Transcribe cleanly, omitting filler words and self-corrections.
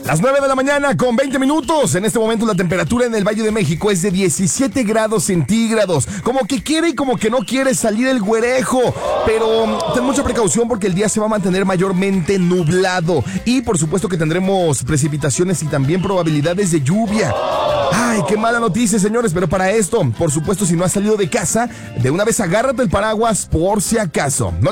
Las 9 de la mañana con 20 minutos. En este momento la temperatura en el Valle de México es de 17 grados centígrados. Como que quiere y como que no quiere salir el güerejo. Pero ten mucha precaución porque el día se va a mantener mayormente nublado. Y por supuesto que tendremos precipitaciones y también probabilidades de lluvia. Ay, qué mala noticia, señores. Pero para esto, por supuesto, si no has salido de casa, de una vez agárrate el paraguas por si acaso. No